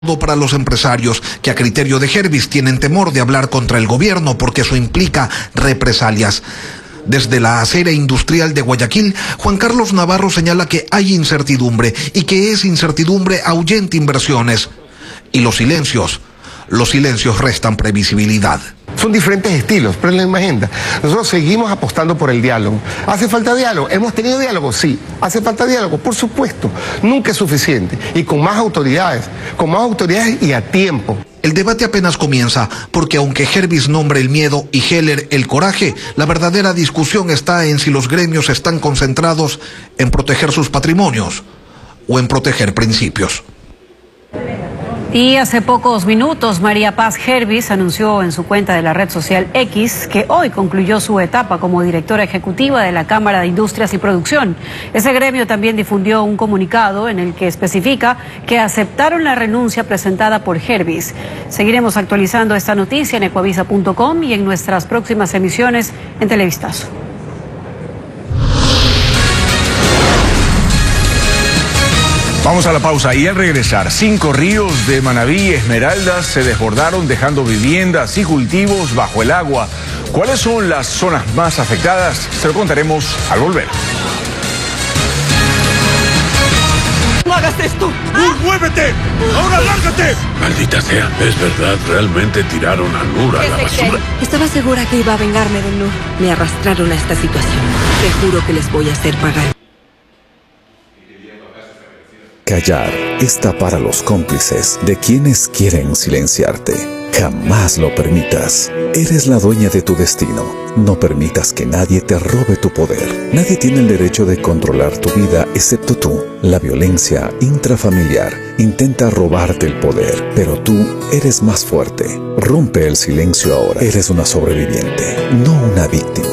para los empresarios que a criterio de Hervis tienen temor de hablar contra el gobierno porque eso implica represalias. Desde la acera industrial de Guayaquil, Juan Carlos Navarro señala que hay incertidumbre y que esa incertidumbre ahuyenta inversiones. Y los silencios restan previsibilidad. Son diferentes estilos, pero en la misma agenda. Nosotros seguimos apostando por el diálogo. ¿Hace falta diálogo? ¿Hemos tenido diálogo? Sí. ¿Hace falta diálogo? Por supuesto. Nunca es suficiente. Y con más autoridades y a tiempo. El debate apenas comienza, porque aunque Hervis nombre el miedo y Heller el coraje, la verdadera discusión está en si los gremios están concentrados en proteger sus patrimonios o en proteger principios. Y hace pocos minutos, María Paz Hervis anunció en su cuenta de la red social X que hoy concluyó su etapa como directora ejecutiva de la Cámara de Industrias y Producción. Ese gremio también difundió un comunicado en el que especifica que aceptaron la renuncia presentada por Hervis. Seguiremos actualizando esta noticia en ecuavisa.com y en nuestras próximas emisiones en Televistazo. Vamos a la pausa y al regresar, 5 ríos de Manabí y Esmeraldas se desbordaron dejando viviendas y cultivos bajo el agua. ¿Cuáles son las zonas más afectadas? Se lo contaremos al volver. ¡No hagas esto! ¡Muévete! ¡Ahora lárgate! Maldita sea, es verdad, realmente tiraron a Nur a la basura. Estaba segura que iba a vengarme de Nur. Me arrastraron a esta situación. Te juro que les voy a hacer pagar. Callar está para los cómplices de quienes quieren silenciarte. Jamás lo permitas. Eres la dueña de tu destino. No permitas que nadie te robe tu poder. Nadie tiene el derecho de controlar tu vida excepto tú. La violencia intrafamiliar intenta robarte el poder, pero tú eres más fuerte. Rompe el silencio ahora. Eres una sobreviviente, no una víctima.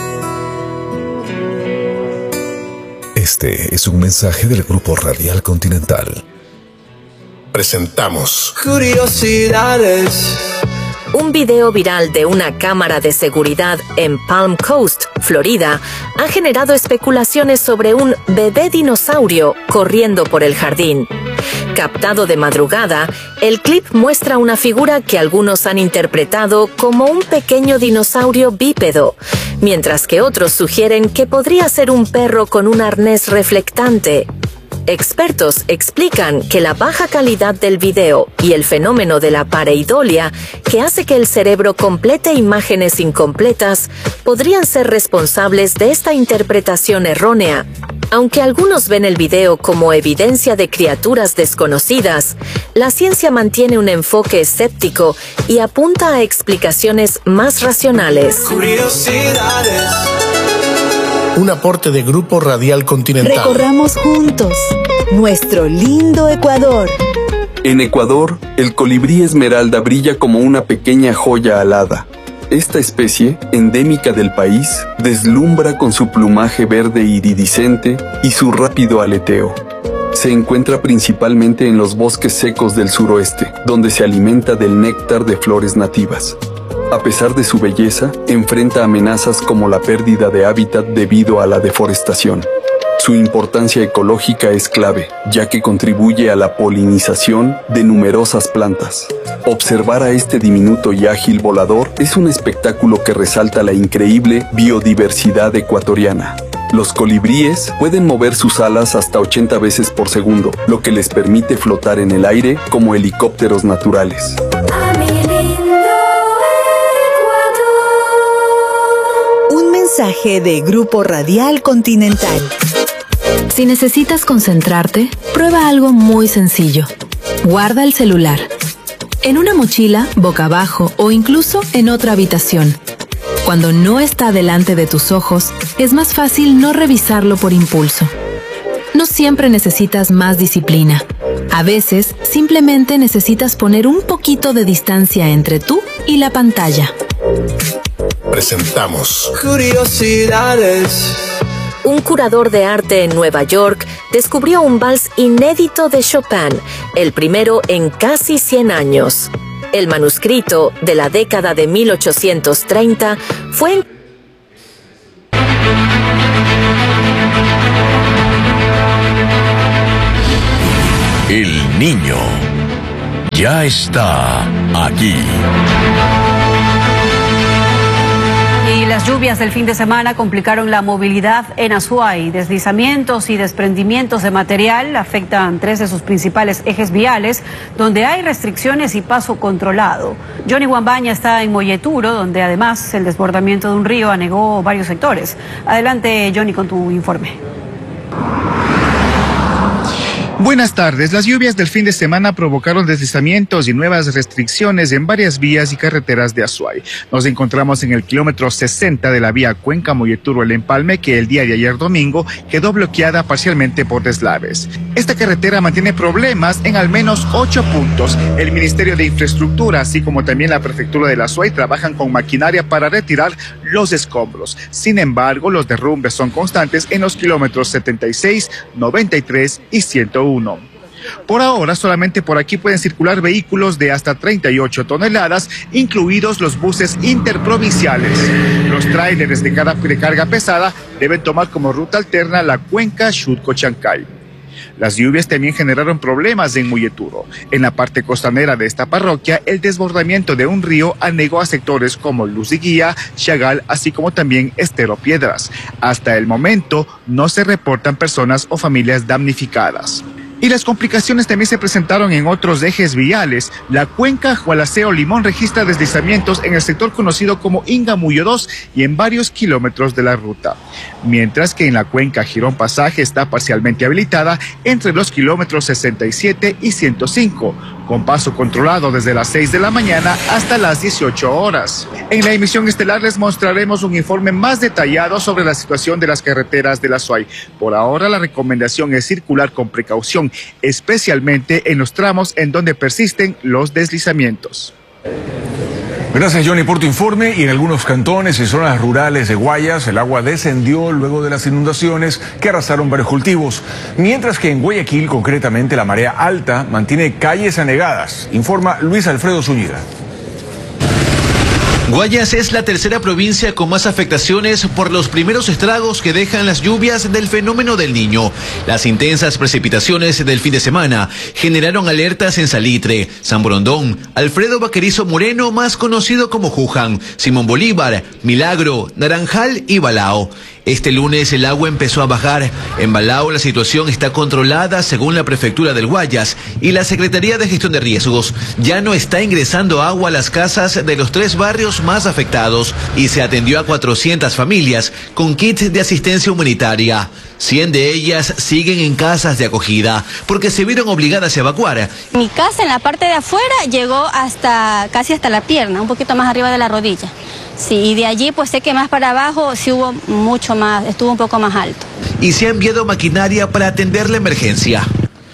Este es un mensaje del Grupo Radial Continental. Presentamos Curiosidades. Un video viral de una cámara de seguridad en Palm Coast, Florida, ha generado especulaciones sobre un bebé dinosaurio corriendo por el jardín. Captado de madrugada, el clip muestra una figura que algunos han interpretado como un pequeño dinosaurio bípedo, mientras que otros sugieren que podría ser un perro con un arnés reflectante. Expertos explican que la baja calidad del video y el fenómeno de la pareidolia, que hace que el cerebro complete imágenes incompletas, podrían ser responsables de esta interpretación errónea. Aunque algunos ven el video como evidencia de criaturas desconocidas, la ciencia mantiene un enfoque escéptico y apunta a explicaciones más racionales. Curiosidades. Un aporte de Grupo Radial Continental. Recorramos juntos nuestro lindo Ecuador. En Ecuador, el colibrí esmeralda brilla como una pequeña joya alada. Esta especie, endémica del país, deslumbra con su plumaje verde iridiscente y su rápido aleteo. Se encuentra principalmente en los bosques secos del suroeste, donde se alimenta del néctar de flores nativas. A pesar de su belleza, enfrenta amenazas como la pérdida de hábitat debido a la deforestación. Su importancia ecológica es clave, ya que contribuye a la polinización de numerosas plantas. Observar a este diminuto y ágil volador es un espectáculo que resalta la increíble biodiversidad ecuatoriana. Los colibríes pueden mover sus alas hasta 80 veces por segundo, lo que les permite flotar en el aire como helicópteros naturales. Un mensaje de Grupo Radial Continental. Si necesitas concentrarte, prueba algo muy sencillo. Guarda el celular en una mochila, boca abajo o incluso en otra habitación. Cuando no está delante de tus ojos, es más fácil no revisarlo por impulso. No siempre necesitas más disciplina. A veces, simplemente necesitas poner un poquito de distancia entre tú y la pantalla. Presentamos Curiosidades. Un curador de arte en Nueva York descubrió un vals inédito de Chopin, el primero en casi 100 años. El manuscrito, de la década de 1830, fue El Niño. ya está aquí. Y las lluvias del fin de semana complicaron la movilidad en Azuay. Deslizamientos y desprendimientos de material afectan 3 de sus principales ejes viales, donde hay restricciones y paso controlado. Johnny Guambaña está en Molleturo, donde además el desbordamiento de un río anegó varios sectores. Adelante, Johnny, con tu informe. Buenas tardes. Las lluvias del fin de semana provocaron deslizamientos y nuevas restricciones en varias vías y carreteras de Azuay. Nos encontramos en el kilómetro 60 de la vía Cuenca-Molleturo-El Empalme, que el día de ayer domingo quedó bloqueada parcialmente por deslaves. Esta carretera mantiene problemas en al menos 8 puntos. El Ministerio de Infraestructura, así como también la Prefectura de Azuay, trabajan con maquinaria para retirar los escombros. Sin embargo, los derrumbes son constantes en los kilómetros 76, 93 y 101. Por ahora, solamente por aquí pueden circular vehículos de hasta 38 toneladas, incluidos los buses interprovinciales. Los tráileres de carga pesada deben tomar como ruta alterna la cuenca Xutco-Chancay. Las lluvias también generaron problemas en Molleturo. En la parte costanera de esta parroquia, el desbordamiento de un río anegó a sectores como Luz y Guía, Chagal, así como también Estero Piedras. Hasta el momento, no se reportan personas o familias damnificadas. Y las complicaciones también se presentaron en otros ejes viales. La cuenca Jualaceo-Limón registra deslizamientos en el sector conocido como Ingamuyo 2 y en varios kilómetros de la ruta. Mientras que en la cuenca Girón Pasaje está parcialmente habilitada entre los kilómetros 67 y 105, con paso controlado desde las 6 de la mañana hasta las 18 horas. En la emisión estelar les mostraremos un informe más detallado sobre la situación de las carreteras de la Azuay. Por ahora la recomendación es circular con precaución, especialmente en los tramos en donde persisten los deslizamientos. Gracias, Johnny, por tu informe. Y en algunos cantones y zonas rurales de Guayas, el agua descendió luego de las inundaciones que arrasaron varios cultivos. Mientras que en Guayaquil, concretamente, la marea alta mantiene calles anegadas. Informa Luis Alfredo Zúñiga. Guayas es la tercera provincia con más afectaciones por los primeros estragos que dejan las lluvias del fenómeno del Niño. Las intensas precipitaciones del fin de semana generaron alertas en Salitre, San Borondón, Alfredo Vaquerizo Moreno, más conocido como Juján, Simón Bolívar, Milagro, Naranjal y Balao. Este lunes el agua empezó a bajar. En Balao la situación está controlada según la Prefectura del Guayas y la Secretaría de Gestión de Riesgos. Ya no está ingresando agua a las casas de los 3 barrios más afectados y se atendió a 400 familias con kits de asistencia humanitaria. 100 de ellas siguen en casas de acogida porque se vieron obligadas a evacuar. Mi casa en la parte de afuera llegó casi hasta la pierna, un poquito más arriba de la rodilla. Sí, y de allí pues sé que más para abajo sí hubo mucho más, estuvo un poco más alto. Y se ha enviado maquinaria para atender la emergencia.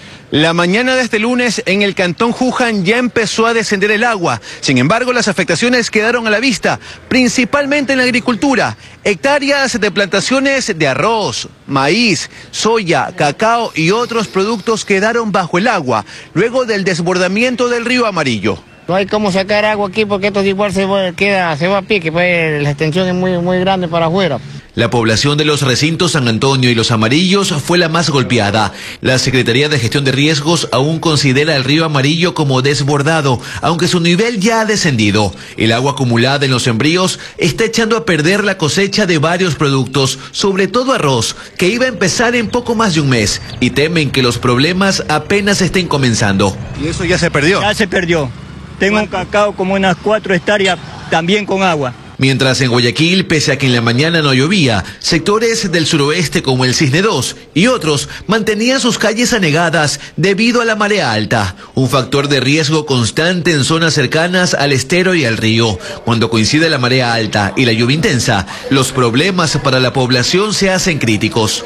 La mañana de este lunes en el cantón Juján ya empezó a descender el agua. Sin embargo, las afectaciones quedaron a la vista, principalmente en la agricultura. Hectáreas de plantaciones de arroz, maíz, soya, cacao y otros productos quedaron bajo el agua luego del desbordamiento del río Amarillo. No hay cómo sacar agua aquí porque esto igual se va a pique, pues la extensión es muy grande para afuera. La población de los recintos San Antonio y Los Amarillos fue la más golpeada. La Secretaría de Gestión de Riesgos aún considera el río Amarillo como desbordado, aunque su nivel ya ha descendido. El agua acumulada en los sembríos está echando a perder la cosecha de varios productos, sobre todo arroz, que iba a empezar en poco más de un mes, y temen que los problemas apenas estén comenzando. ¿Y eso ya se perdió? Ya se perdió. Tengo un cacao como unas 4 hectáreas también con agua. Mientras en Guayaquil, pese a que en la mañana no llovía, sectores del suroeste como el Cisne 2 y otros mantenían sus calles anegadas debido a la marea alta, un factor de riesgo constante en zonas cercanas al estero y al río. Cuando coincide la marea alta y la lluvia intensa, los problemas para la población se hacen críticos.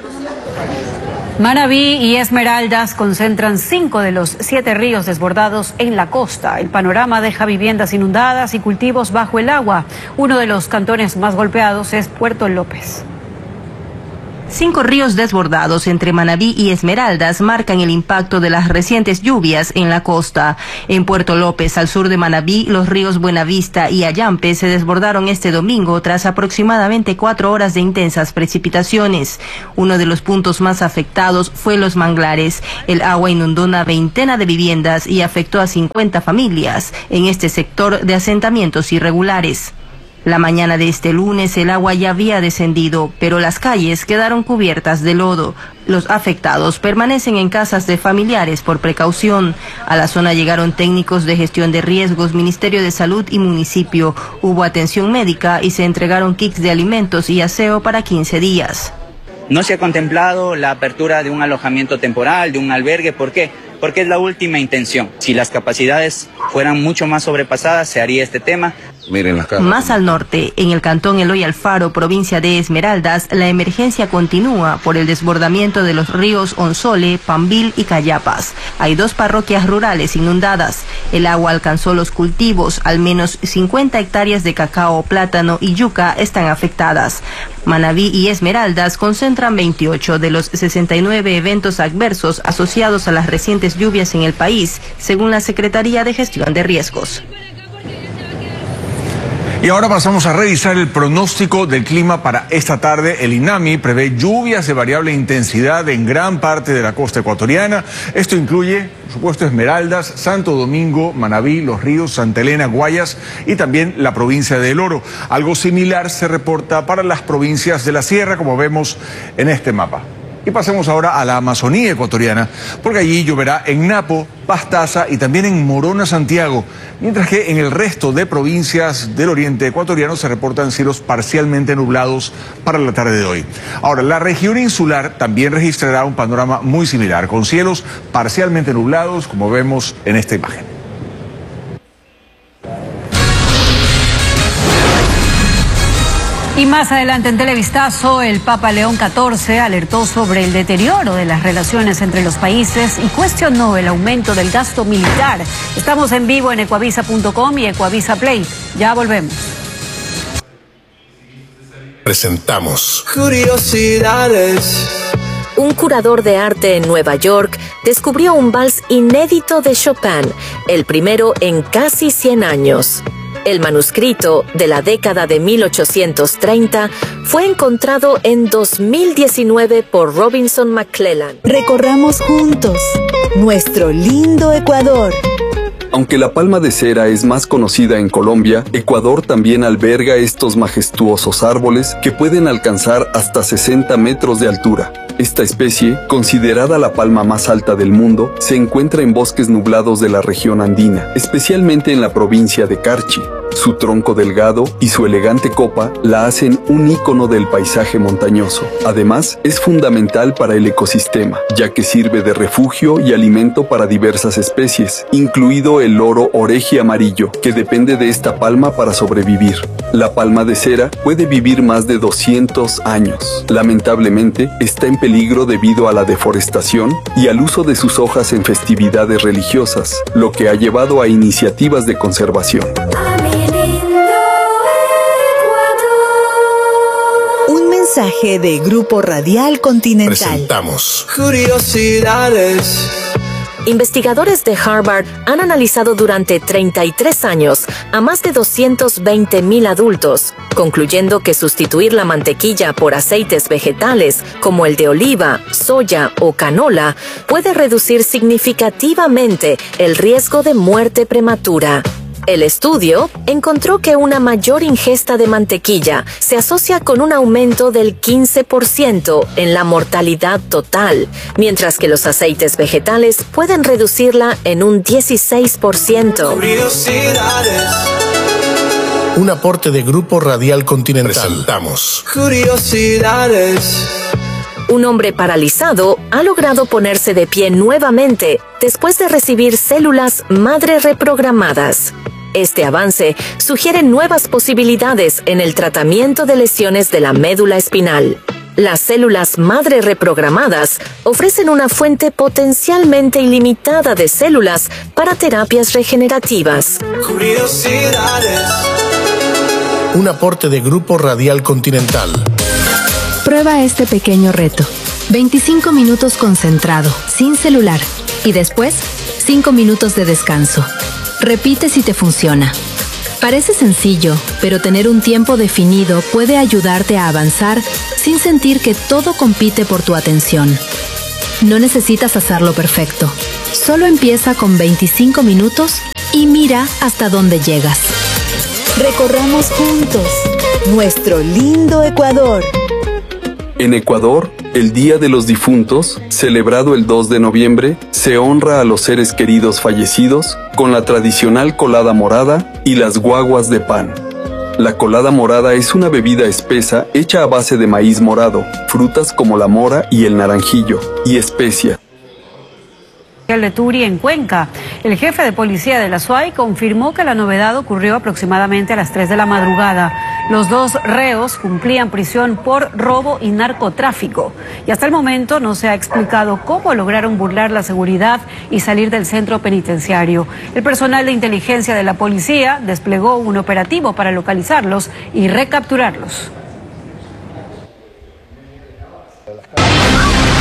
Manabí y Esmeraldas concentran 5 de los 7 ríos desbordados en la costa. El panorama deja viviendas inundadas y cultivos bajo el agua. Uno de los cantones más golpeados es Puerto López. 5 ríos desbordados entre Manabí y Esmeraldas marcan el impacto de las recientes lluvias en la costa. En Puerto López, al sur de Manabí, los ríos Buenavista y Ayampe se desbordaron este domingo tras aproximadamente 4 horas de intensas precipitaciones. Uno de los puntos más afectados fue Los Manglares. El agua inundó una veintena de viviendas y afectó a 50 familias en este sector de asentamientos irregulares. La mañana de este lunes el agua ya había descendido, pero las calles quedaron cubiertas de lodo. Los afectados permanecen en casas de familiares por precaución. A la zona llegaron técnicos de gestión de riesgos, Ministerio de Salud y municipio. Hubo atención médica y se entregaron kits de alimentos y aseo para 15 días. No se ha contemplado la apertura de un alojamiento temporal, de un albergue. ¿Por qué? Porque es la última intención. Si las capacidades fueran mucho más sobrepasadas, se haría este tema. Miren las casas. Más al norte, en el cantón Eloy Alfaro, provincia de Esmeraldas, la emergencia continúa por el desbordamiento de los ríos Onsole, Pambil y Cayapas. Hay 2 parroquias rurales inundadas. El agua alcanzó los cultivos. Al menos 50 hectáreas de cacao, plátano y yuca están afectadas. Manabí y Esmeraldas concentran 28 de los 69 eventos adversos asociados a las recientes lluvias en el país, según la Secretaría de Gestión de Riesgos. Y ahora pasamos a revisar el pronóstico del clima para esta tarde. El INAMI prevé lluvias de variable intensidad en gran parte de la costa ecuatoriana. Esto incluye, por supuesto, Esmeraldas, Santo Domingo, Manabí, Los Ríos, Santa Elena, Guayas y también la provincia de El Oro. Algo similar se reporta para las provincias de la Sierra, como vemos en este mapa. Y pasemos ahora a la Amazonía ecuatoriana, porque allí lloverá en Napo, Pastaza y también en Morona, Santiago, mientras que en el resto de provincias del oriente ecuatoriano se reportan cielos parcialmente nublados para la tarde de hoy. Ahora, la región insular también registrará un panorama muy similar, con cielos parcialmente nublados, como vemos en esta imagen. Y más adelante en Televistazo, el Papa León XIV alertó sobre el deterioro de las relaciones entre los países y cuestionó el aumento del gasto militar. Estamos en vivo en ecuavisa.com y Ecuavisa Play. Ya volvemos. Presentamos Curiosidades. Un curador de arte en Nueva York descubrió un vals inédito de Chopin, el primero en casi 100 años. El manuscrito, de la década de 1830, fue encontrado en 2019 por Robinson McClellan. Recorramos juntos nuestro lindo Ecuador. Aunque la palma de cera es más conocida en Colombia, Ecuador también alberga estos majestuosos árboles que pueden alcanzar hasta 60 metros de altura. Esta especie, considerada la palma más alta del mundo, se encuentra en bosques nublados de la región andina, especialmente en la provincia de Carchi. Su tronco delgado y su elegante copa la hacen un ícono del paisaje montañoso. Además, es fundamental para el ecosistema, ya que sirve de refugio y alimento para diversas especies, incluido el loro oreji amarillo, que depende de esta palma para sobrevivir. La palma de cera puede vivir más de 200 años. Lamentablemente, está en peligro debido a la deforestación y al uso de sus hojas en festividades religiosas, lo que ha llevado a iniciativas de conservación. Un mensaje de Grupo Radial Continental. Presentamos Curiosidades. Investigadores de Harvard han analizado durante 33 años a más de 220,000 adultos, concluyendo que sustituir la mantequilla por aceites vegetales como el de oliva, soya o canola puede reducir significativamente el riesgo de muerte prematura. El estudio encontró que una mayor ingesta de mantequilla se asocia con un aumento del 15% en la mortalidad total, mientras que los aceites vegetales pueden reducirla en un 16%. Un aporte de Grupo Radial Continental. Presentamos Curiosidades. Un hombre paralizado ha logrado ponerse de pie nuevamente después de recibir células madre reprogramadas. Este avance sugiere nuevas posibilidades en el tratamiento de lesiones de la médula espinal. Las células madre reprogramadas ofrecen una fuente potencialmente ilimitada de células para terapias regenerativas. Un aporte de Grupo Radial Continental. Prueba este pequeño reto. 25 minutos concentrado, sin celular. Y después, 5 minutos de descanso. Repite si te funciona. Parece sencillo, pero tener un tiempo definido puede ayudarte a avanzar sin sentir que todo compite por tu atención. No necesitas hacerlo perfecto. Solo empieza con 25 minutos y mira hasta dónde llegas. Recorramos juntos nuestro lindo Ecuador. En Ecuador, el Día de los Difuntos, celebrado el 2 de noviembre, se honra a los seres queridos fallecidos con la tradicional colada morada y las guaguas de pan. La colada morada es una bebida espesa hecha a base de maíz morado, frutas como la mora y el naranjillo, y especia. De Turi en Cuenca. El jefe de policía de la SUAY confirmó que la novedad ocurrió aproximadamente a las 3 de la madrugada. Los 2 reos cumplían prisión por robo y narcotráfico. Y hasta el momento no se ha explicado cómo lograron burlar la seguridad y salir del centro penitenciario. El personal de inteligencia de la policía desplegó un operativo para localizarlos y recapturarlos.